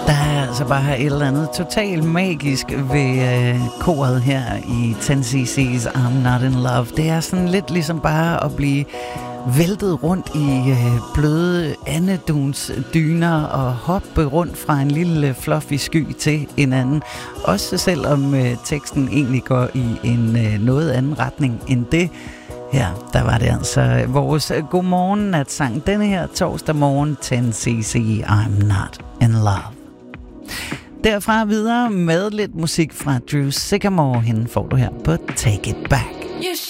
Der er altså bare et eller andet totalt magisk ved koret her i 10ccs I'm Not In Love. Det er sådan lidt ligesom bare at blive væltet rundt i bløde andeduns dyner og hoppe rundt fra en lille fluffy sky til en anden. Også selvom teksten egentlig går i en noget anden retning end det. Ja, der var det altså vores godmorgen-natsang denne her torsdag morgen 10cc I'm Not In Love. Derfra videre med lidt musik fra Drew Sycamore. Hende får du her på Take It Back.